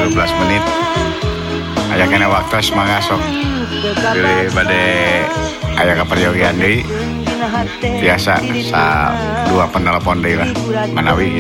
12 menit. Aya kena waktu semangat sok. Pilih bade aya kaperjogian deui. Biasa sa 2 penelepon deui lah. Manawi